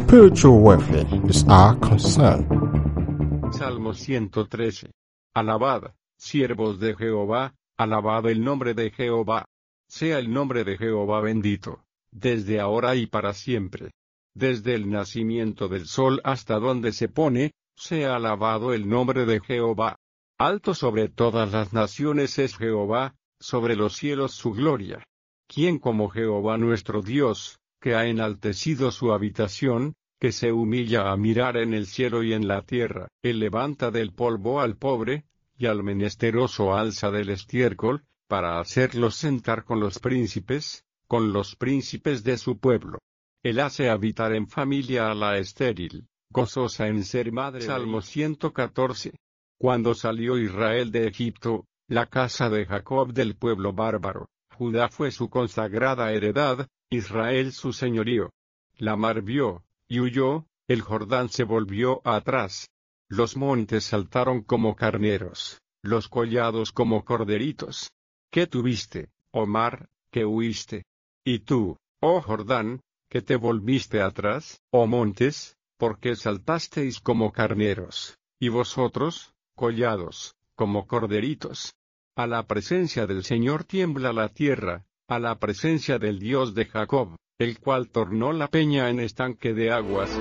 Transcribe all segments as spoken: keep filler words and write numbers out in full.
spiritual welfare is our concern. Salmo ciento trece. Alabad, siervos de Jehová, alabad el nombre de Jehová. Sea el nombre de Jehová bendito, desde ahora y para siempre. Desde el nacimiento del sol hasta donde se pone, sea alabado el nombre de Jehová. Alto sobre todas las naciones es Jehová, sobre los cielos su gloria. ¿Quién como Jehová nuestro Dios, que ha enaltecido su habitación, que se humilla a mirar en el cielo y en la tierra? Él levanta del polvo al pobre, y al menesteroso alza del estiércol, para hacerlos sentar con los príncipes, con los príncipes de su pueblo. Él hace habitar en familia a la estéril, gozosa en ser madre. Salmo ciento catorce. Cuando salió Israel de Egipto, la casa de Jacob del pueblo bárbaro, Judá fue su consagrada heredad, Israel su señorío. La mar vio, y huyó, el Jordán se volvió atrás. Los montes saltaron como carneros, los collados como corderitos. ¿Qué tuviste, oh mar, que huiste? Y tú, oh Jordán, que te volviste atrás, oh montes, porque saltasteis como carneros, y vosotros, collados, como corderitos. A la presencia del Señor tiembla la tierra, a la presencia del Dios de Jacob, el cual tornó la peña en estanque de aguas.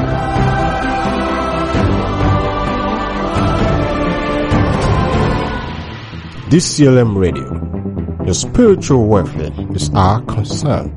D C L M Radio. Your spiritual welfare is our concern.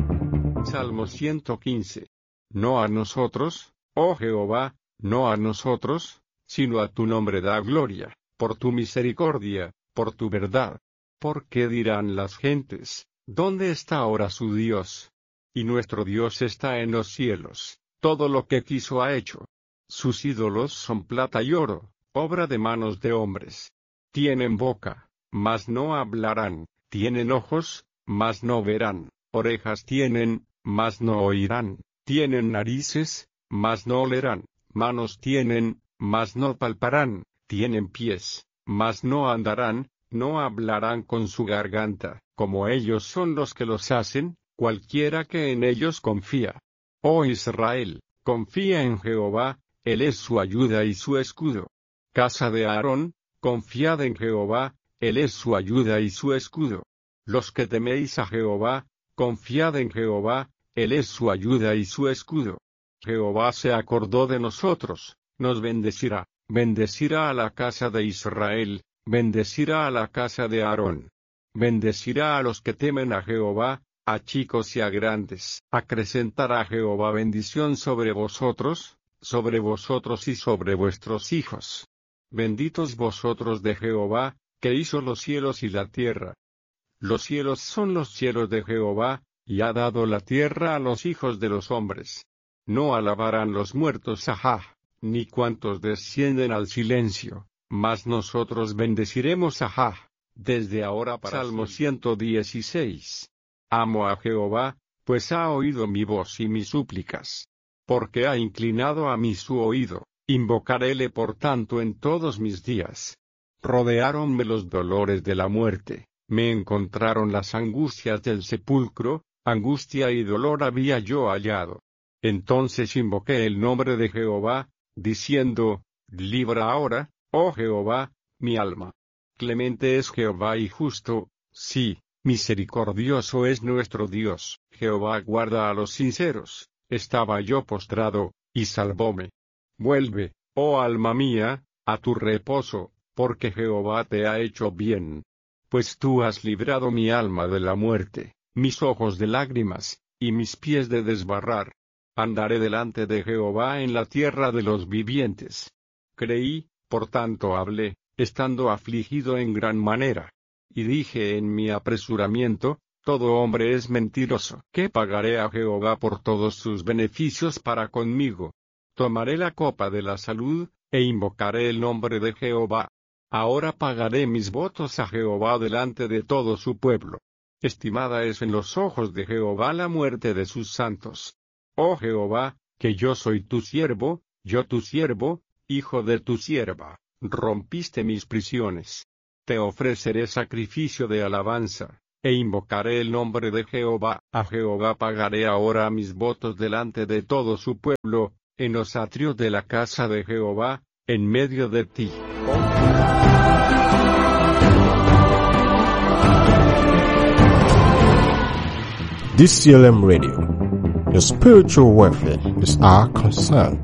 Salmo ciento quince. No a nosotros, oh Jehová, no a nosotros, sino a tu nombre da gloria, por tu misericordia, por tu verdad. ¿Por qué dirán las gentes, dónde está ahora su Dios? Y nuestro Dios está en los cielos, todo lo que quiso ha hecho. Sus ídolos son plata y oro, obra de manos de hombres. Tienen boca, mas no hablarán, tienen ojos, mas no verán, orejas tienen, mas no oirán, tienen narices, mas no olerán, manos tienen, mas no palparán, tienen pies, mas no andarán, no hablarán con su garganta, como ellos son los que los hacen, cualquiera que en ellos confía. Oh Israel, confía en Jehová, Él es su ayuda y su escudo. Casa de Aarón, confiad en Jehová, Él es su ayuda y su escudo. Los que teméis a Jehová, confiad en Jehová, Él es su ayuda y su escudo. Jehová se acordó de nosotros, nos bendecirá, bendecirá a la casa de Israel, bendecirá a la casa de Aarón. Bendecirá a los que temen a Jehová, a chicos y a grandes. Acrecentará a Jehová bendición sobre vosotros, sobre vosotros y sobre vuestros hijos. Benditos vosotros de Jehová, que hizo los cielos y la tierra. Los cielos son los cielos de Jehová, y ha dado la tierra a los hijos de los hombres. No alabarán los muertos a Jah, ni cuantos descienden al silencio, mas nosotros bendeciremos a Jah, desde ahora para Salmo ciento dieciséis. Amo a Jehová, pues ha oído mi voz y mis súplicas. Porque ha inclinado a mí su oído, invocaréle por tanto en todos mis días. Rodeáronme los dolores de la muerte, me encontraron las angustias del sepulcro, angustia y dolor había yo hallado. Entonces invoqué el nombre de Jehová, diciendo, libra ahora, oh Jehová, mi alma. Clemente es Jehová y justo, sí, misericordioso es nuestro Dios. Jehová guarda a los sinceros. Estaba yo postrado, y salvóme. Vuelve, oh alma mía, a tu reposo, porque Jehová te ha hecho bien. Pues tú has librado mi alma de la muerte, mis ojos de lágrimas, y mis pies de desbarrar. Andaré delante de Jehová en la tierra de los vivientes. Creí, por tanto hablé, estando afligido en gran manera. Y dije en mi apresuramiento, todo hombre es mentiroso. ¿Qué pagaré a Jehová por todos sus beneficios para conmigo? Tomaré la copa de la salud, e invocaré el nombre de Jehová. Ahora pagaré mis votos a Jehová delante de todo su pueblo. Estimada es en los ojos de Jehová la muerte de sus santos. Oh Jehová, que yo soy tu siervo, yo tu siervo, hijo de tu sierva, rompiste mis prisiones. Te ofreceré sacrificio de alabanza, e invocaré el nombre de Jehová. A Jehová pagaré ahora mis votos delante de todo su pueblo, en los atrios de la casa de Jehová, en medio de ti. D C L M Radio. Your spiritual welfare is our concern.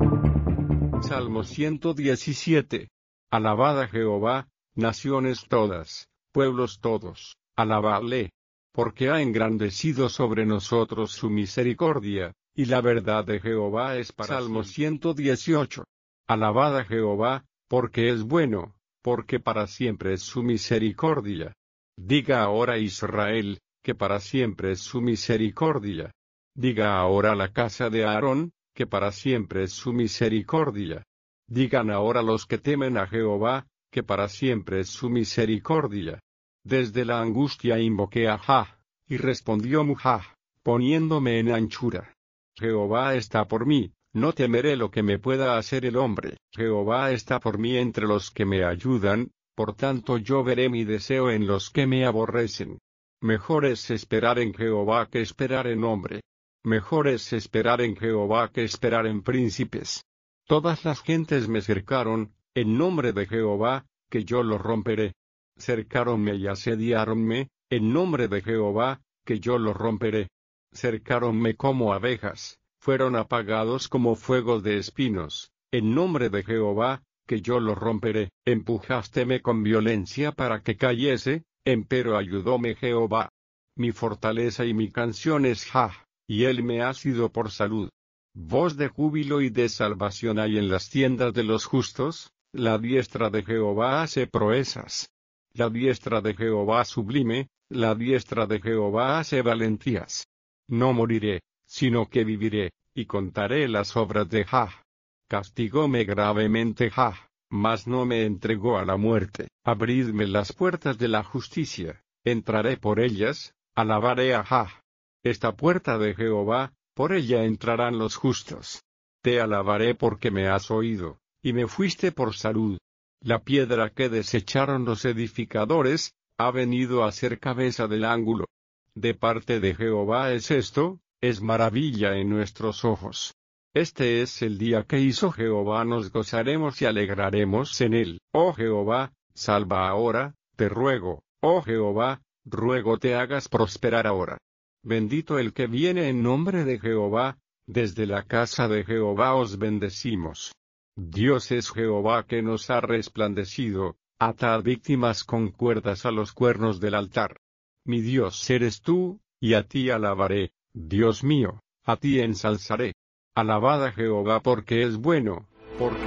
Salmo ciento diecisiete. Alabad a Jehová, naciones todas, pueblos todos, alabadle, porque ha engrandecido sobre nosotros su misericordia, y la verdad de Jehová es para Salmo ciento dieciocho. Alabad a Jehová, porque es bueno, porque para siempre es su misericordia. Diga ahora Israel, que para siempre es su misericordia. Diga ahora la casa de Aarón, que para siempre es su misericordia. Digan ahora los que temen a Jehová, que para siempre es su misericordia. Desde la angustia invoqué a Jah, y respondió Jah, poniéndome en anchura. Jehová está por mí, no temeré lo que me pueda hacer el hombre. Jehová está por mí entre los que me ayudan, por tanto yo veré mi deseo en los que me aborrecen. Mejor es esperar en Jehová que esperar en hombre. Mejor es esperar en Jehová que esperar en príncipes. Todas las gentes me cercaron, en nombre de Jehová, que yo los romperé. Cercáronme y asediáronme, en nombre de Jehová, que yo los romperé. Cercáronme como abejas, fueron apagados como fuegos de espinos, en nombre de Jehová, que yo los romperé. Empujásteme con violencia para que cayese, empero ayudóme Jehová. Mi fortaleza y mi canción es Jah, y él me ha sido por salud. Voz de júbilo y de salvación hay en las tiendas de los justos, la diestra de Jehová hace proezas. La diestra de Jehová sublime, la diestra de Jehová hace valentías. No moriré, sino que viviré, y contaré las obras de Jah. Castigóme gravemente Jah, mas no me entregó a la muerte. Abridme las puertas de la justicia, entraré por ellas, alabaré a Jah. Esta puerta de Jehová, por ella entrarán los justos. Te alabaré porque me has oído, y me fuiste por salud. La piedra que desecharon los edificadores, ha venido a ser cabeza del ángulo. De parte de Jehová es esto, es maravilla en nuestros ojos. Este es el día que hizo Jehová, nos gozaremos y alegraremos en él. Oh Jehová, salva ahora, te ruego, oh Jehová, ruego te hagas prosperar ahora. Bendito el que viene en nombre de Jehová, desde la casa de Jehová os bendecimos. Dios es Jehová que nos ha resplandecido, atad víctimas con cuerdas a los cuernos del altar. Mi Dios eres tú, y a ti alabaré, Dios mío, a ti ensalzaré. Alabad a Jehová porque es bueno, porque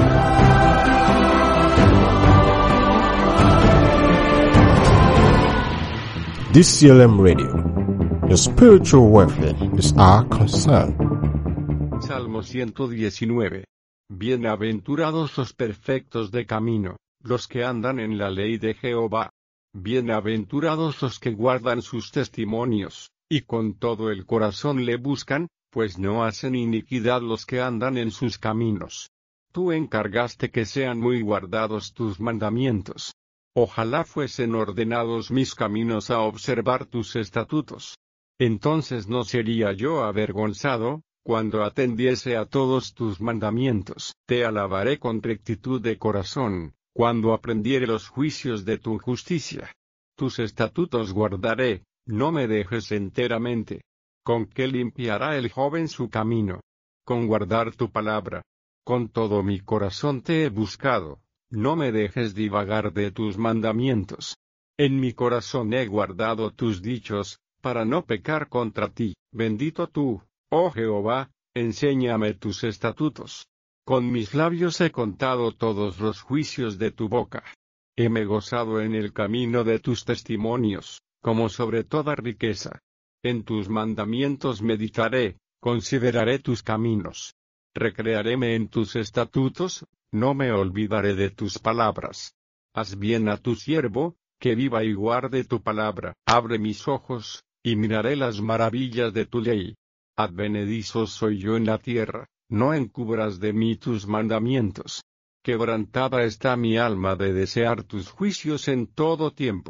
para D C L M Radio. Your spiritual welfare is our concern. Salmo ciento diecinueve. Bienaventurados los perfectos de camino, los que andan en la ley de Jehová. Bienaventurados los que guardan sus testimonios, y con todo el corazón le buscan, pues no hacen iniquidad los que andan en sus caminos. Tú encargaste que sean muy guardados tus mandamientos. Ojalá fuesen ordenados mis caminos a observar tus estatutos. Entonces no sería yo avergonzado, cuando atendiese a todos tus mandamientos. Te alabaré con rectitud de corazón, cuando aprendiere los juicios de tu justicia. Tus estatutos guardaré, no me dejes enteramente. ¿Con qué limpiará el joven su camino? Con guardar tu palabra. Con todo mi corazón te he buscado, no me dejes divagar de tus mandamientos. En mi corazón he guardado tus dichos, para no pecar contra ti. Bendito tú, oh Jehová, enséñame tus estatutos. Con mis labios he contado todos los juicios de tu boca. Heme gozado en el camino de tus testimonios, como sobre toda riqueza. En tus mandamientos meditaré, consideraré tus caminos. Recrearéme en tus estatutos, no me olvidaré de tus palabras. Haz bien a tu siervo, que viva y guarde tu palabra. Abre mis ojos, y miraré las maravillas de tu ley. Advenedizo soy yo en la tierra, no encubras de mí tus mandamientos. Quebrantada está mi alma de desear tus juicios en todo tiempo.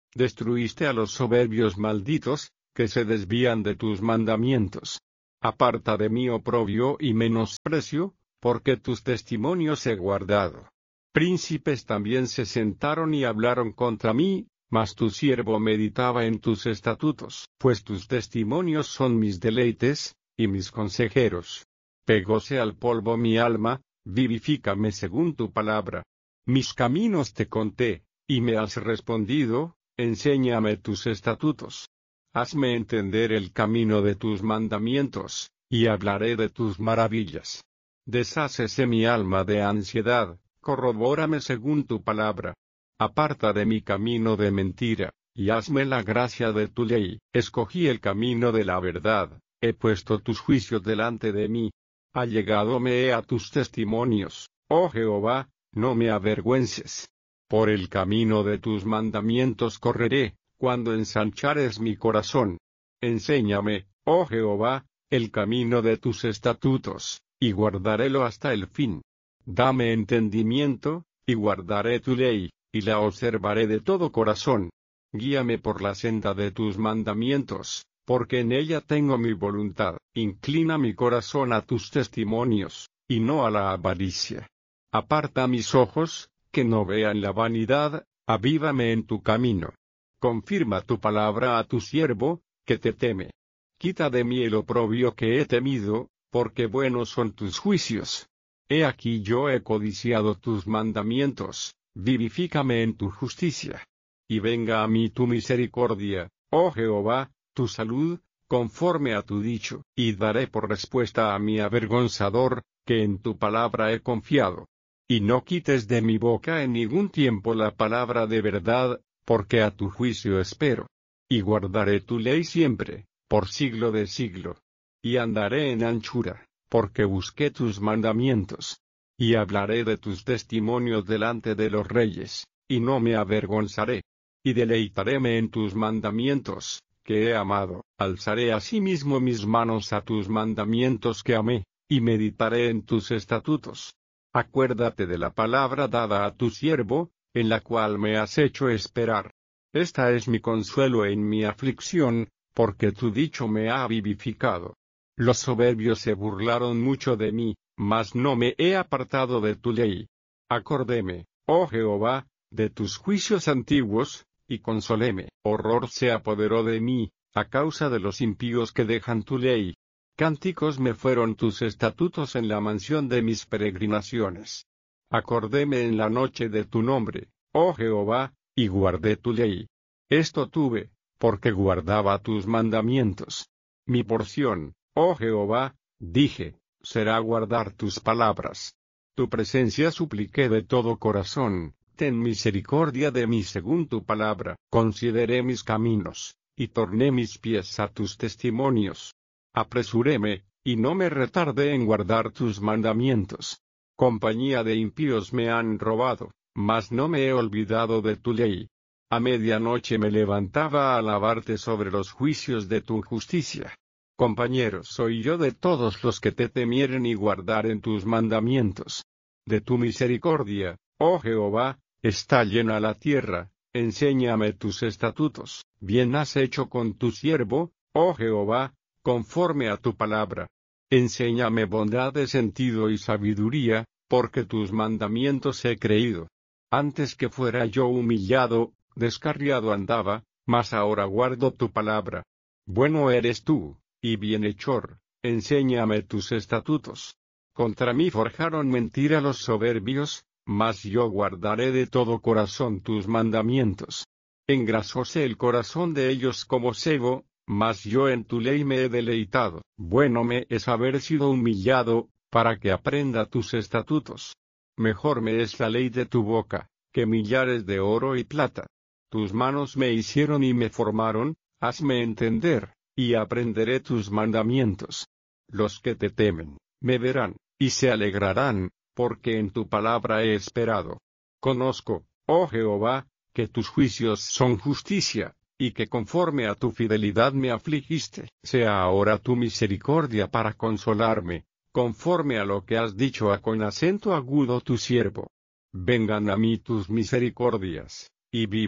Destruiste a los soberbios malditos, que se desvían de tus mandamientos. Aparta de mí oprobio y menosprecio, porque tus testimonios he guardado. Príncipes también se sentaron y hablaron contra mí, mas tu siervo meditaba en tus estatutos. Pues tus testimonios son mis deleites, y mis consejeros. Pegóse al polvo mi alma, vivifícame según tu palabra. Mis caminos te conté, y me has respondido, enséñame tus estatutos. Hazme entender el camino de tus mandamientos, y hablaré de tus maravillas. Deshácese mi alma de ansiedad, corrobórame según tu palabra. Aparta de mi camino de mentira, y hazme la gracia de tu ley. Escogí el camino de la verdad, he puesto tus juicios delante de mí. Allegádome he a tus testimonios, oh Jehová, no me avergüences. Por el camino de tus mandamientos correré, cuando ensanchares mi corazón. Enséñame, oh Jehová, el camino de tus estatutos, y guardarélo hasta el fin. Dame entendimiento, y guardaré tu ley, y la observaré de todo corazón. Guíame por la senda de tus mandamientos, porque en ella tengo mi voluntad. Inclina mi corazón a tus testimonios, y no a la avaricia. Aparta mis ojos, que no vean la vanidad, avívame en tu camino. Confirma tu palabra a tu siervo, que te teme. Quita de mí el oprobio que he temido, porque buenos son tus juicios. He aquí yo he codiciado tus mandamientos, vivifícame en tu justicia. Y venga a mí tu misericordia, oh Jehová, tu salud, conforme a tu dicho, y daré por respuesta a mi avergonzador, que en tu palabra he confiado. Y no quites de mi boca en ningún tiempo la palabra de verdad, porque a tu juicio espero. Y guardaré tu ley siempre, por siglo de siglo. Y andaré en anchura, porque busqué tus mandamientos. Y hablaré de tus testimonios delante de los reyes, y no me avergonzaré. Y deleitaréme en tus mandamientos, que he amado. Alzaré asimismo mis manos a tus mandamientos que amé, y meditaré en tus estatutos. Acuérdate de la palabra dada a tu siervo, en la cual me has hecho esperar. Esta es mi consuelo en mi aflicción, porque tu dicho me ha vivificado. Los soberbios se burlaron mucho de mí, mas no me he apartado de tu ley. Acordéme, oh Jehová, de tus juicios antiguos, y consoléme. Horror se apoderó de mí, a causa de los impíos que dejan tu ley. Cánticos me fueron tus estatutos en la mansión de mis peregrinaciones. Acordéme en la noche de tu nombre, oh Jehová, y guardé tu ley. Esto tuve, porque guardaba tus mandamientos. Mi porción, oh Jehová, dije, será guardar tus palabras. Tu presencia supliqué de todo corazón, ten misericordia de mí según tu palabra. Consideré mis caminos, y torné mis pies a tus testimonios. Apresuréme, y no me retardé en guardar tus mandamientos. Compañía de impíos me han robado, mas no me he olvidado de tu ley. A medianoche me levantaba a alabarte sobre los juicios de tu justicia. Compañero soy yo de todos los que te temieren y guardaren tus mandamientos. De tu misericordia, oh Jehová, está llena la tierra, enséñame tus estatutos. Bien has hecho con tu siervo, oh Jehová, conforme a tu palabra. Enséñame bondad de sentido y sabiduría, porque tus mandamientos he creído. Antes que fuera yo humillado, descarriado andaba, mas ahora guardo tu palabra. Bueno eres tú, y bienhechor, enséñame tus estatutos. Contra mí forjaron mentira los soberbios, mas yo guardaré de todo corazón tus mandamientos. Engrasóse el corazón de ellos como sebo, mas yo en tu ley me he deleitado. Bueno me es haber sido humillado, para que aprenda tus estatutos. Mejor me es la ley de tu boca, que millares de oro y plata. Tus manos me hicieron y me formaron, hazme entender, y aprenderé tus mandamientos. Los que te temen, me verán, y se alegrarán, porque en tu palabra he esperado. Conozco, oh Jehová, que tus juicios son justicia, y que conforme a tu fidelidad me afligiste. Sea ahora tu misericordia para consolarme, conforme a lo que has dicho a con acento agudo tu siervo. Vengan a mí tus misericordias, y viva,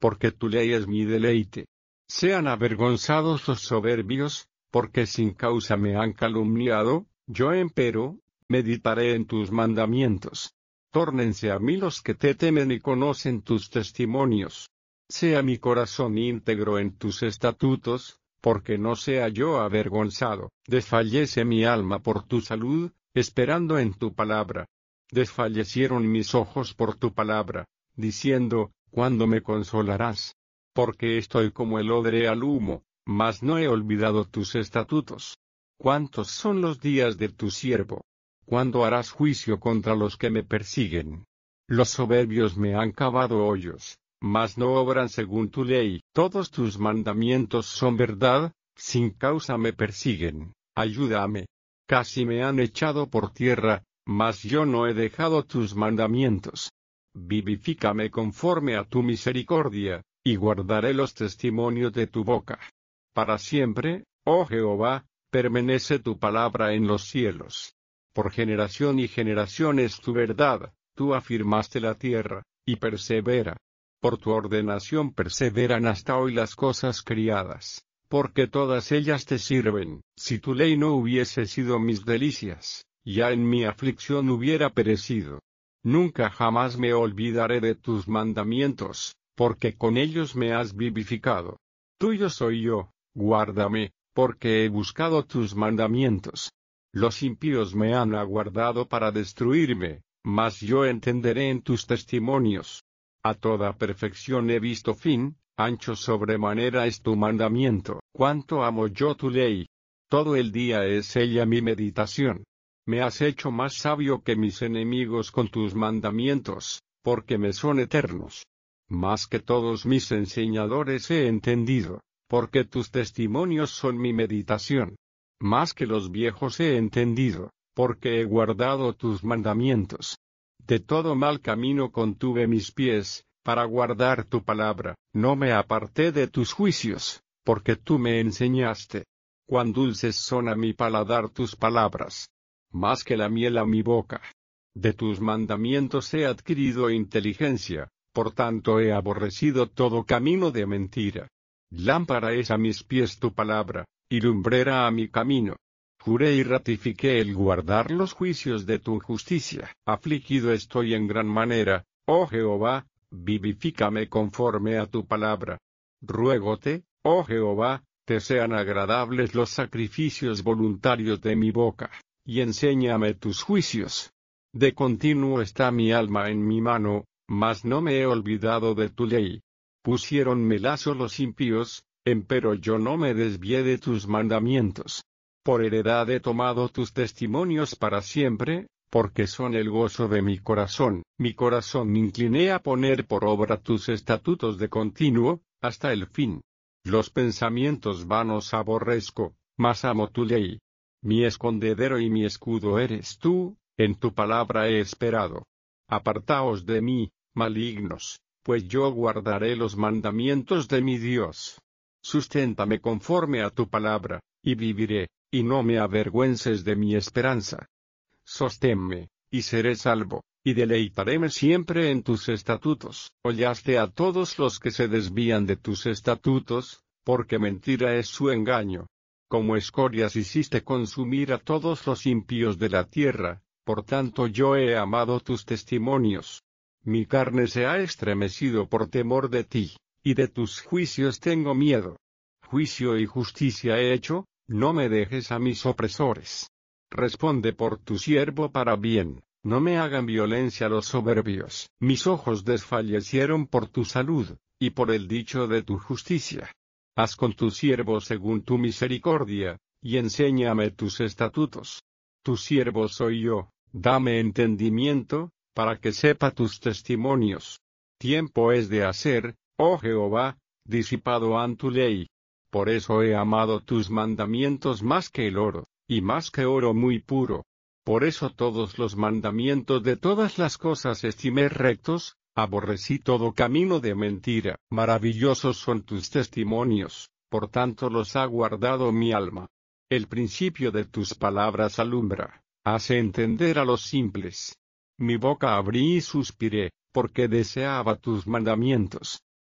porque tu ley es mi deleite. Sean avergonzados los soberbios, porque sin causa me han calumniado, yo empero, meditaré en tus mandamientos. Tórnense a mí los que te temen y conocen tus testimonios. Sea mi corazón íntegro en tus estatutos, porque no sea yo avergonzado. Desfallece mi alma por tu salud, esperando en tu palabra. Desfallecieron mis ojos por tu palabra, diciendo, ¿cuándo me consolarás? Porque estoy como el odre al humo, mas no he olvidado tus estatutos. ¿Cuántos son los días de tu siervo? ¿Cuándo harás juicio contra los que me persiguen? Los soberbios me han cavado hoyos, mas no obran según tu ley. Todos tus mandamientos son verdad, sin causa me persiguen. Ayúdame. Casi me han echado por tierra, mas yo no he dejado tus mandamientos. Vivifícame conforme a tu misericordia, y guardaré los testimonios de tu boca. Para siempre, oh Jehová, permanece tu palabra en los cielos. Por generación y generación es tu verdad, tú afirmaste la tierra, y persevera. Por tu ordenación perseveran hasta hoy las cosas criadas, porque todas ellas te sirven. Si tu ley no hubiese sido mis delicias, ya en mi aflicción hubiera perecido. Nunca jamás me olvidaré de tus mandamientos, porque con ellos me has vivificado. Tuyo soy yo, guárdame, porque he buscado tus mandamientos. Los impíos me han aguardado para destruirme, mas yo entenderé en tus testimonios. A toda perfección he visto fin, ancho sobremanera es tu mandamiento. Cuánto amo yo tu ley. Todo el día es ella mi meditación. Me has hecho más sabio que mis enemigos con tus mandamientos, porque me son eternos. Más que todos mis enseñadores he entendido, porque tus testimonios son mi meditación. Más que los viejos he entendido, porque he guardado tus mandamientos. De todo mal camino contuve mis pies, para guardar tu palabra. No me aparté de tus juicios, porque tú me enseñaste. Cuán dulces son a mi paladar tus palabras, más que la miel a mi boca. De tus mandamientos he adquirido inteligencia, por tanto he aborrecido todo camino de mentira. Lámpara es a mis pies tu palabra, y lumbrera a mi camino. Juré y ratifiqué el guardar los juicios de tu justicia. Afligido estoy en gran manera, oh Jehová, vivifícame conforme a tu palabra. Ruégote, oh Jehová, te sean agradables los sacrificios voluntarios de mi boca, y enséñame tus juicios. De continuo está mi alma en mi mano, mas no me he olvidado de tu ley. Pusiéronme lazo los impíos, empero yo no me desvié de tus mandamientos. Por heredad he tomado tus testimonios para siempre, porque son el gozo de mi corazón. Mi corazón me incliné a poner por obra tus estatutos de continuo, hasta el fin. Los pensamientos vanos aborrezco, mas amo tu ley. Mi escondedero y mi escudo eres tú, en tu palabra he esperado. Apartaos de mí, malignos, pues yo guardaré los mandamientos de mi Dios. Susténtame conforme a tu palabra, y viviré, y no me avergüences de mi esperanza. Sosténme, y seré salvo, y deleitaréme siempre en tus estatutos. Hollaste a todos los que se desvían de tus estatutos, porque mentira es su engaño. Como escorias hiciste consumir a todos los impíos de la tierra, por tanto yo he amado tus testimonios. Mi carne se ha estremecido por temor de ti, y de tus juicios tengo miedo. Juicio y justicia he hecho, no me dejes a mis opresores. Responde por tu siervo para bien, no me hagan violencia los soberbios. Mis ojos desfallecieron por tu salud, y por el dicho de tu justicia. Haz con tu siervo según tu misericordia, y enséñame tus estatutos. Tu siervo soy yo, dame entendimiento, para que sepa tus testimonios. Tiempo es de hacer, oh Jehová, disipado han tu ley. Por eso he amado tus mandamientos más que el oro, y más que oro muy puro. Por eso todos los mandamientos de todas las cosas estimé rectos, aborrecí todo camino de mentira. Maravillosos son tus testimonios, por tanto los ha guardado mi alma. El principio de tus palabras alumbra, hace entender a los simples. Mi boca abrí y suspiré, porque deseaba tus mandamientos.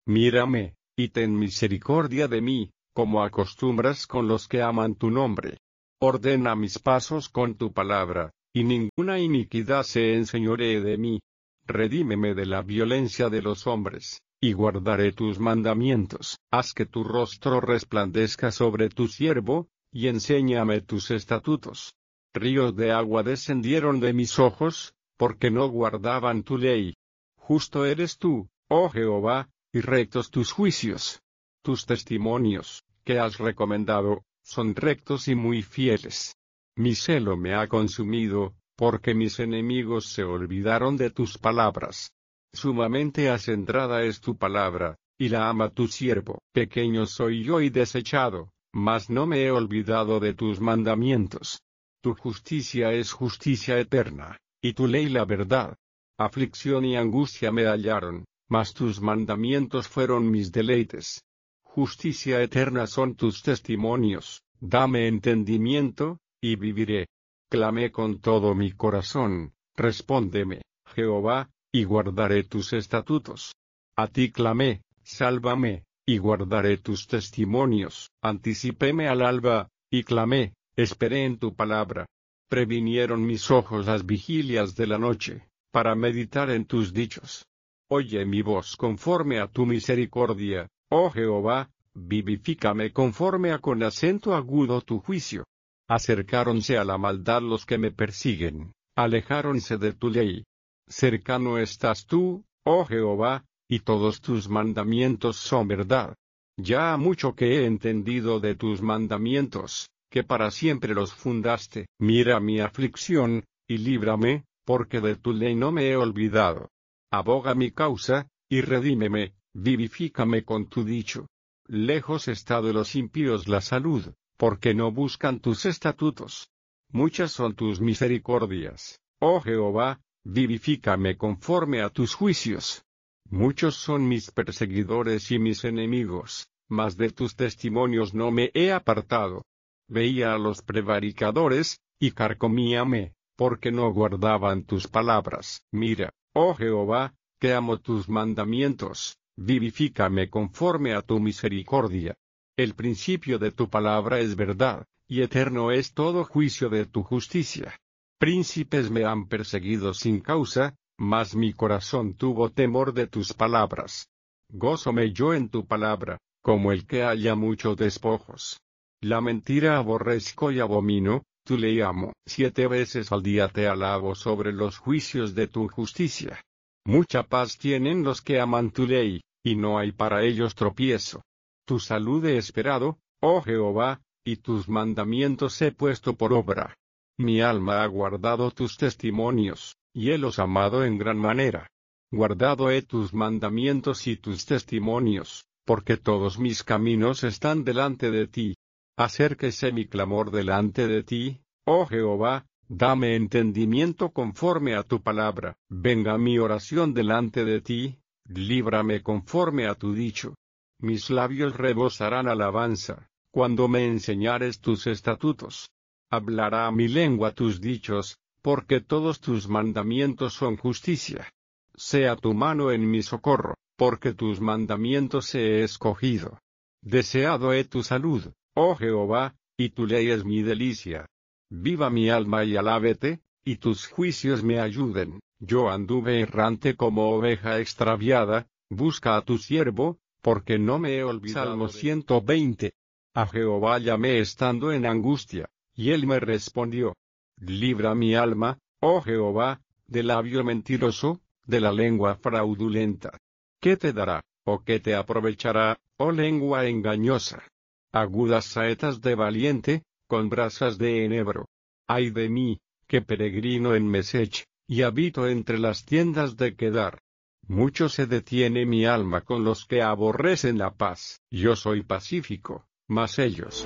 Mírame, y ten misericordia de mí, como acostumbras con los que aman tu nombre. Ordena mis pasos con tu palabra, y ninguna iniquidad se enseñoree de mí. Redímeme de la violencia de los hombres, y guardaré tus mandamientos. Haz que tu rostro resplandezca sobre tu siervo, y enséñame tus estatutos. Ríos de agua descendieron de mis ojos, porque no guardaban tu ley. Justo eres tú, oh Jehová, y rectos tus juicios. Tus testimonios, que has recomendado, son rectos y muy fieles. Mi celo me ha consumido, porque mis enemigos se olvidaron de tus palabras. Sumamente acendrada es tu palabra, y la ama tu siervo. Pequeño soy yo y desechado, mas no me he olvidado de tus mandamientos. Tu justicia es justicia eterna, y tu ley la verdad. Aflicción y angustia me hallaron, mas tus mandamientos fueron mis deleites. Justicia eterna son tus testimonios, dame entendimiento, y viviré. Clamé con todo mi corazón, respóndeme, Jehová, y guardaré tus estatutos. A ti clamé, sálvame, y guardaré tus testimonios. Anticipéme al alba, y clamé, esperé en tu palabra. Previnieron mis ojos las vigilias de la noche, para meditar en tus dichos. Oye mi voz conforme a tu misericordia, oh Jehová, vivifícame conforme a con acento agudo tu juicio. Acercáronse a la maldad los que me persiguen, alejáronse de tu ley. Cercano estás tú, oh Jehová, y todos tus mandamientos son verdad. Ya ha mucho que he entendido de tus mandamientos, que para siempre los fundaste. Mira mi aflicción, y líbrame, porque de tu ley no me he olvidado. Aboga mi causa, y redímeme, vivifícame con tu dicho. Lejos está de los impíos la salud, porque no buscan tus estatutos. Muchas son tus misericordias, oh Jehová, vivifícame conforme a tus juicios. Muchos son mis perseguidores y mis enemigos, mas de tus testimonios no me he apartado. Veía a los prevaricadores, y carcomíame, porque no guardaban tus palabras. Mira, oh Jehová, que amo tus mandamientos, vivifícame conforme a tu misericordia. El principio de tu palabra es verdad, y eterno es todo juicio de tu justicia. Príncipes me han perseguido sin causa, mas mi corazón tuvo temor de tus palabras. Gózome yo en tu palabra, como el que halla muchos despojos. La mentira aborrezco y abomino, tú le amo. Siete veces al día te alabo sobre los juicios de tu justicia. Mucha paz tienen los que aman tu ley, y no hay para ellos tropiezo. Tu salud he esperado, oh Jehová, y tus mandamientos he puesto por obra. Mi alma ha guardado tus testimonios, y helos amado en gran manera. Guardado he tus mandamientos y tus testimonios, porque todos mis caminos están delante de ti. Acérquese mi clamor delante de ti, oh Jehová, dame entendimiento conforme a tu palabra. Venga mi oración delante de ti, líbrame conforme a tu dicho. Mis labios rebosarán alabanza, cuando me enseñares tus estatutos. Hablará mi lengua tus dichos, porque todos tus mandamientos son justicia. Sea tu mano en mi socorro, porque tus mandamientos he escogido. Deseado he tu salud, oh Jehová, y tu ley es mi delicia. Viva mi alma y alábete, y tus juicios me ayuden. Yo anduve errante como oveja extraviada, busca a tu siervo, porque no me he olvidado. Salmo ciento veinte. A Jehová llamé estando en angustia, y él me respondió. Libra mi alma, oh Jehová, del labio mentiroso, de la lengua fraudulenta. ¿Qué te dará, o qué te aprovechará, oh lengua engañosa? Agudas saetas de valiente, con brasas de enebro. Ay de mí, que peregrino en Mesech, y habito entre las tiendas de Kedar. Mucho se detiene mi alma con los que aborrecen la paz. Yo soy pacífico, mas ellos.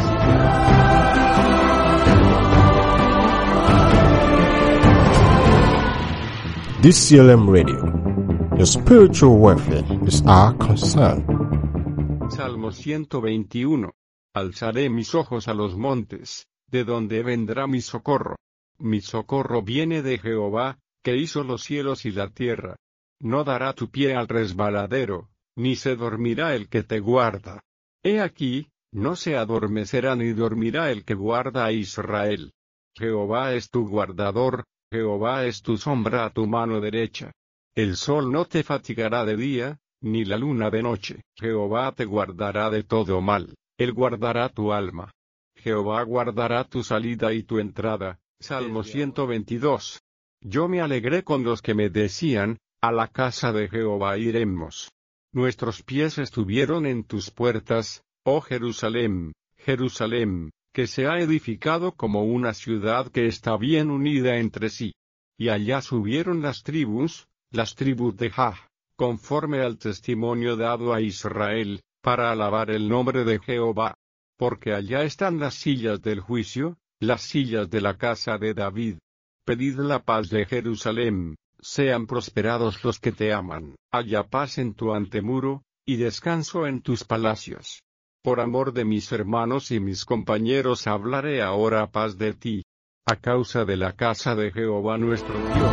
This C L M Radio, your spiritual welfare is our concern. Salmo ciento veintiuno. Alzaré mis ojos a los montes, de donde vendrá mi socorro. Mi socorro viene de Jehová, que hizo los cielos y la tierra. No dará tu pie al resbaladero, ni se dormirá el que te guarda. He aquí, no se adormecerá ni dormirá el que guarda a Israel. Jehová es tu guardador, Jehová es tu sombra a tu mano derecha. El sol no te fatigará de día, ni la luna de noche. Jehová te guardará de todo mal, él guardará tu alma. Jehová guardará tu salida y tu entrada. Salmo ciento veintidós. Yo me alegré con los que me decían, a la casa de Jehová iremos. Nuestros pies estuvieron en tus puertas, oh Jerusalén, Jerusalén, que se ha edificado como una ciudad que está bien unida entre sí. Y allá subieron las tribus, las tribus de Jah, conforme al testimonio dado a Israel, para alabar el nombre de Jehová. Porque allá están las sillas del juicio, las sillas de la casa de David. Pedid la paz de Jerusalén, sean prosperados los que te aman. Haya paz en tu antemuro, y descanso en tus palacios. Por amor de mis hermanos y mis compañeros hablaré ahora paz de ti, a causa de la casa de Jehová nuestro Dios.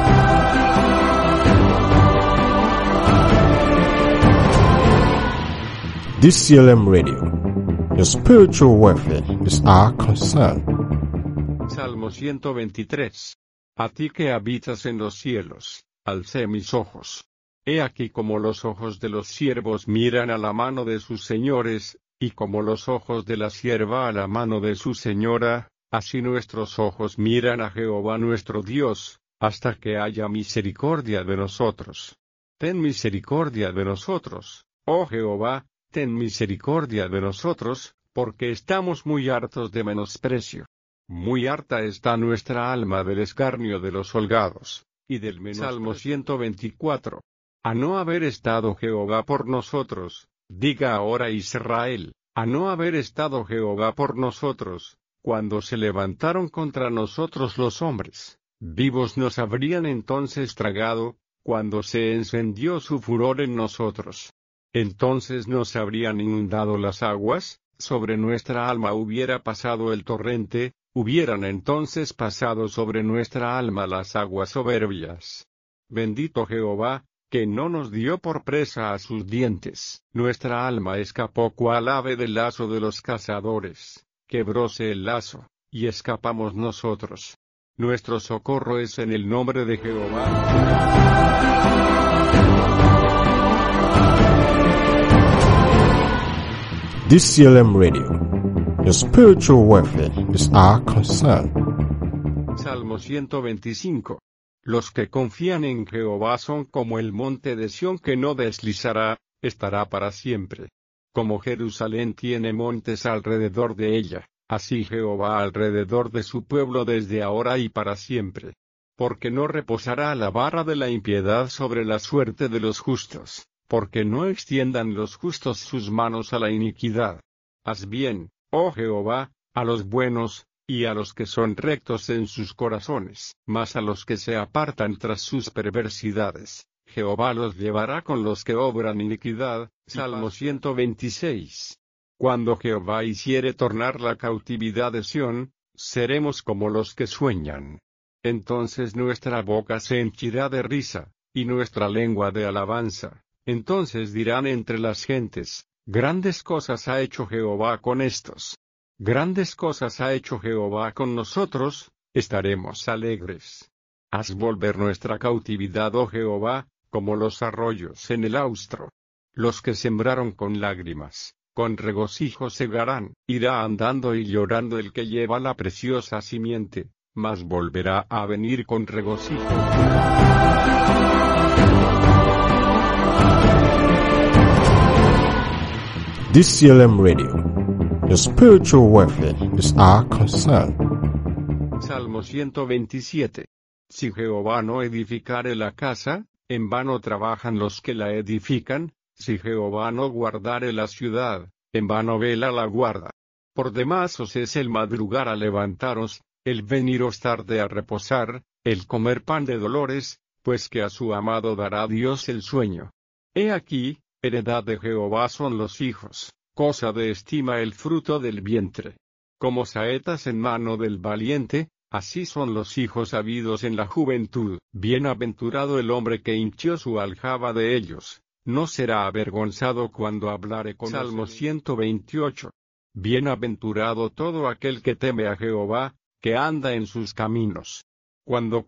D C L M Radio. Your spiritual welfare is our concern. Salmo ciento veintitrés. A ti que habitas en los cielos, alcé mis ojos. He aquí como los ojos de los siervos miran a la mano de sus señores, y como los ojos de la sierva a la mano de su señora, así nuestros ojos miran a Jehová nuestro Dios, hasta que haya misericordia de nosotros. Ten misericordia de nosotros, oh Jehová, ten misericordia de nosotros, porque estamos muy hartos de menosprecio. Muy harta está nuestra alma del escarnio de los holgados, y del menosprecio. Salmo ciento veinticuatro. A no haber estado Jehová por nosotros, diga ahora Israel, a no haber estado Jehová por nosotros, cuando se levantaron contra nosotros los hombres, vivos nos habrían entonces tragado, cuando se encendió su furor en nosotros. Entonces nos habrían inundado las aguas, sobre nuestra alma hubiera pasado el torrente, hubieran entonces pasado sobre nuestra alma las aguas soberbias. Bendito Jehová, que no nos dio por presa a sus dientes. Nuestra alma escapó cual ave del lazo de los cazadores, quebróse el lazo, y escapamos nosotros. Nuestro socorro es en el nombre de Jehová. D C L M Radio. Your spiritual welfare is our concern. Salmo ciento veinticinco. Los que confían en Jehová son como el monte de Sión que no deslizará, estará para siempre. Como Jerusalén tiene montes alrededor de ella, así Jehová alrededor de su pueblo desde ahora y para siempre. Porque no reposará la vara de la impiedad sobre la suerte de los justos, porque no extiendan los justos sus manos a la iniquidad. Haz bien, oh Jehová, a los buenos, y a los que son rectos en sus corazones, mas a los que se apartan tras sus perversidades, Jehová los llevará con los que obran iniquidad. Salmo ciento veintiséis. Cuando Jehová hiciere tornar la cautividad de Sión, seremos como los que sueñan. Entonces nuestra boca se henchirá de risa, y nuestra lengua de alabanza. Entonces dirán entre las gentes, grandes cosas ha hecho Jehová con estos. Grandes cosas ha hecho Jehová con nosotros, estaremos alegres. Haz volver nuestra cautividad, oh Jehová, como los arroyos en el austro. Los que sembraron con lágrimas, con regocijo segarán. Irá andando y llorando el que lleva la preciosa simiente, mas volverá a venir con regocijo. D C L M Radio. Your spiritual welfare is our concern. Salmo ciento veintisiete. Si Jehová no edificare la casa, en vano trabajan los que la edifican. Si Jehová no guardare la ciudad, en vano vela la guarda. Por demás os es el madrugar a levantaros, el veniros tarde a reposar, el comer pan de dolores, pues que a su amado dará Dios el sueño. He aquí, heredad de Jehová son los hijos, cosa de estima el fruto del vientre. Como saetas en mano del valiente, así son los hijos habidos en la juventud. Bienaventurado el hombre que hinchió su aljaba de ellos. no será avergonzado cuando hablare con Salmo ciento veintiocho. Bienaventurado todo aquel que teme a Jehová, que anda en sus caminos. Cuando